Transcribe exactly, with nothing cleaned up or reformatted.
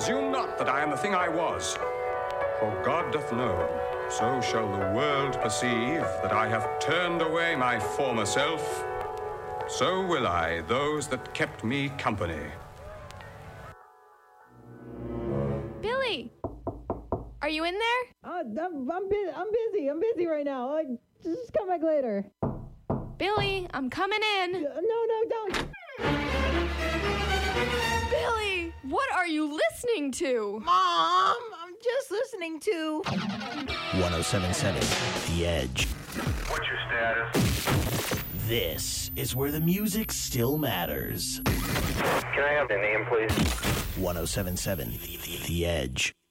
presume not that I am the thing I was. For God doth know, so shall the world perceive that I have turned away my former self. So will I those that kept me company. Billy! Are you in there? Uh, I'm, I'm, bu- I'm busy. I'm busy right now. Like, just come back later. Billy, I'm coming in. Uh, no, no, don't. Billy, what are you listening to? Mom, I'm just listening to one oh seven point seven The Edge. What's your status? This is where the music still matters. Can I have the name, please? one oh seven point seven The Edge.